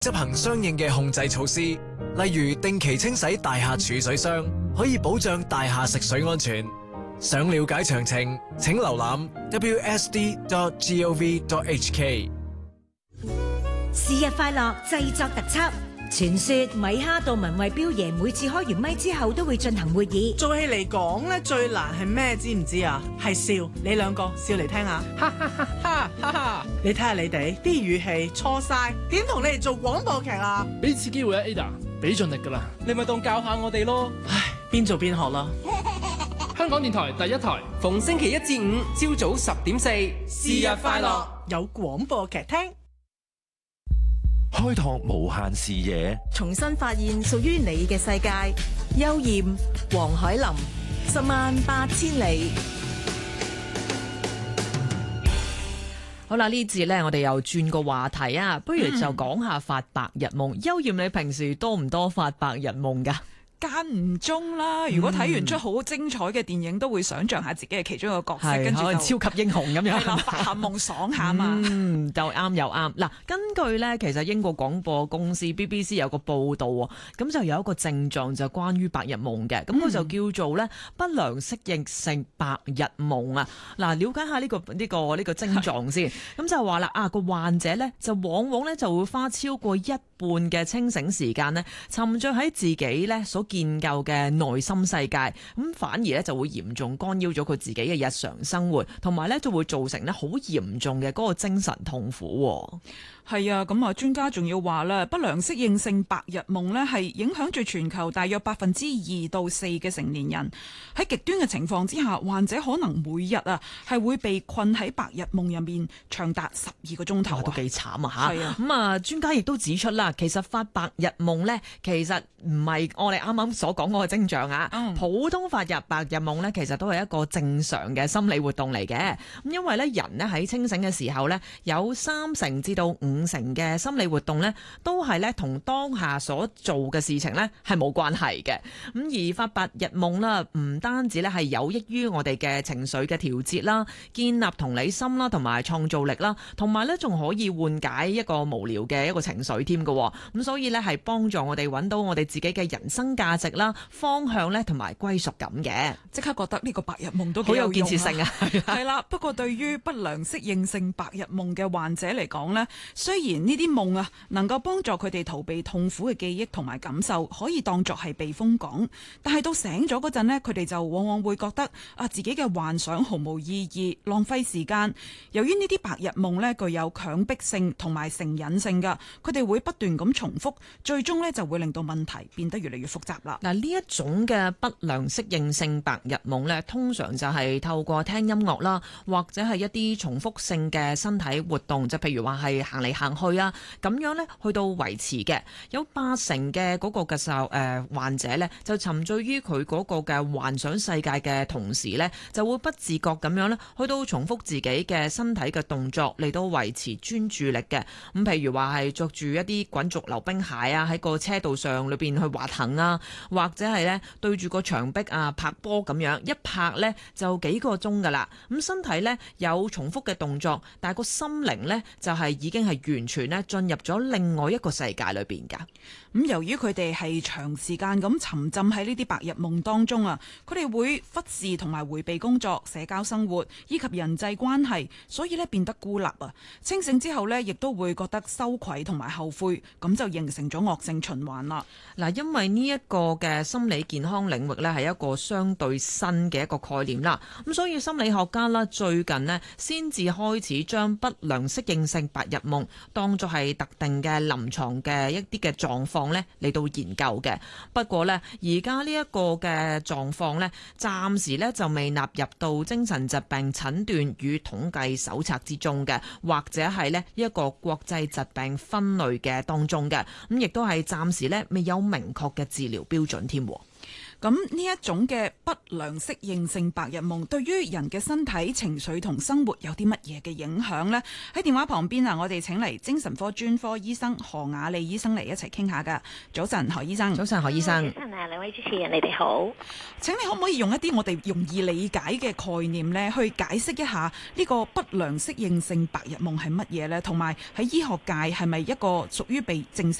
執行相應嘅控制措施，例如定期清洗大廈儲水箱，可以保障大廈食水安全。想了解詳情，請瀏覽 wsd.gov.hk。 是日快樂製作特輯。傳說米哈杜文慧彪爺每次開完咪之後都會進行會議。 做戲嚟講咧，最難係咩？知唔知啊？係笑。你兩個笑嚟聽下，哈哈哈哈哈哈！你睇下你哋啲語氣錯晒，點同你哋做廣播劇啊？ 俾次機會啊 Ada， 俾盡力噶啦， 你咪當教下我哋咯。 唉，邊做邊學啦。 香港電台第一台， 逢星期一至五朝早10:4，是日快樂， 有廣播劇聽。 開拓無限視野， 重新發現屬於你嘅世界。邱艷、黃海琳，108000里。 好啦，呢節呢，我哋又轉個話題啊，不如就講下發白日夢。邱艷，你平時多唔多發白日夢㗎？ 間唔中啦，如果睇完出好精彩嘅電影，都會想像下自己係其中一個角色，跟住就超級英雄咁樣， 係啦，發下夢爽下嘛。 就啱又啱。嗱，根據咧，其實英國廣播公司 BBC 有個報導喎，咁就有一個症狀就關於白日夢嘅，咁佢就叫做咧不良適應性白日夢啊。嗱，了解下呢個症狀先，咁就話啦個患者咧就往往咧就會花超過一半嘅清醒時間咧沉醉喺自己咧所建構嘅內心世界，咁反而咧就會嚴重干擾咗佢自己嘅日常生活，同埋咧就會造成咧好嚴重嘅嗰個精神痛苦。 係啊，咁專家仲要話咧，不良適應性白日夢咧係影響住全球大約2%到4%嘅成年人。喺極端嘅情況之下，患者可能每日係會被困喺白日夢入面長達12個鐘頭， 都幾慘啊嚇！ 係啊， 咁專家亦都指出啦，其實發白日夢咧，其實唔係我哋啱啱所講嗰個徵象啊。普通發白日夢咧，其實都係一個正常嘅心理活動嚟嘅。咁因為咧人咧喺清醒嘅時候咧，有30%至到50%嘅心理活動咧，都係咧同當下所做嘅事情咧係冇關係嘅。咁而發白日夢啦，唔單止咧係有益於我哋嘅情緒嘅調節啦、建立同理心啦、同埋創造力啦，同埋咧仲可以緩解一個無聊嘅一個情緒添嘅。咁所以咧係幫助我哋揾到我哋自己嘅人生價值啦、方向咧同埋歸屬感嘅。 即刻覺得呢個白日夢都好有建設性啊！ 係啦，不過對於不良適應性白日夢嘅患者嚟講呢，雖然呢啲夢能夠幫助佢哋逃避痛苦嘅記憶同埋感受，可以當作係避風港，但係到醒咗嗰陣呢，佢哋就往往會覺得自己嘅幻想毫無意義，浪費時間。由於呢啲白日夢呢具有強迫性同埋成癮性㗎，佢哋會不斷咁重複，最終呢就會令到問題變得越嚟越複雜啦。 嗱，呢一種嘅不良適應性白日夢呢，通常就係透過聽音樂啦，或者係一啲重複性嘅身體活動，就譬如話係行嚟行去啊，咁樣呢去到維持嘅。有80%嘅嗰個嘅患者呢，就沉醉於佢嗰個嘅幻想世界嘅同時呢，就會不自覺咁樣呢去到重複自己嘅身體嘅動作嚟到維持專注力嘅。咁譬如話係着住一啲滾軸溜冰鞋啊，喺個車道上裏邊去滑行啊，或者係呢對住個牆壁拍波咁樣，一拍呢就幾個鐘噶啦。咁身體呢有重複嘅動作，但係個心靈呢就係已經係完全呢進入咗另外一個世界裏邊噶。 咁由於佢哋係長時間咁沉浸喺呢啲白日夢當中佢哋會忽視同埋迴避工作、社交生活以及人際關係，所以呢變得孤立清醒之後呢，亦都會覺得羞愧同埋後悔，咁就形成咗惡性循環啦。 嗱，因為呢一個嘅心理健康領域呢係一個相對新嘅一個概念啦，咁所以心理學家啦最近呢先至開始將不良適應性白日夢當作係特定嘅臨床嘅一啲嘅狀況呢嚟到研究嘅。不過呢，而家呢一個嘅狀況呢，暫時呢就未納入到精神疾病診斷與統計手冊之中嘅，或者係呢一個國際疾病分類嘅當中嘅。咁亦都係暫時呢未有明確嘅治療標準添。 咁呢一種嘅不良適應性白日夢對於人嘅身體、情緒同生活有啲乜嘢嘅影響呢？喺電話旁邊啊，我哋請嚟精神科專科醫生何雅莉醫生嚟一齊傾下噶。早晨，何醫生。 早晨，何醫生。 早晨啊，兩位主持人，你哋好。 請你可唔可以用一啲我哋容易理解嘅概念呢，去解釋一下呢個不良適應性白日夢係乜嘢呢？同埋喺醫學界係咪一個屬於被正式